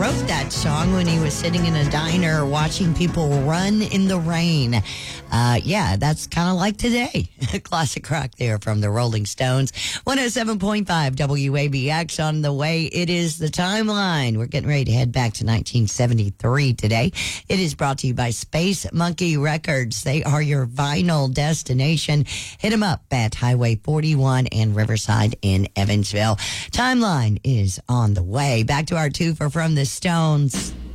wrote that song when he was sitting in a diner watching people run in the rain. Yeah, that's kind of like today. Classic rock there from the Rolling Stones. 107.5 WABX on the way. It is the timeline. We're getting ready to head back to 1973 today. It is brought to you by Space Monkey Records. They are your vinyl destination. Hit them up at Highway 41 and Riverside in Evansville. Timeline is on the way. Back to our twofer from the Stones.